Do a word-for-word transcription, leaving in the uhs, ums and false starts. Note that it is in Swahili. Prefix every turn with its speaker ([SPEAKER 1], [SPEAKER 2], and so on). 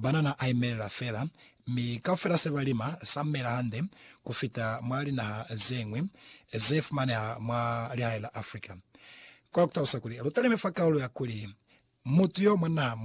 [SPEAKER 1] banana aimerera fera mi kafera sebalima samera hande kufita mwali na zengwe zef mana mwa lya Africa kwa kutausa kuli lotale mefaka olo ya kuli mutu yo mwana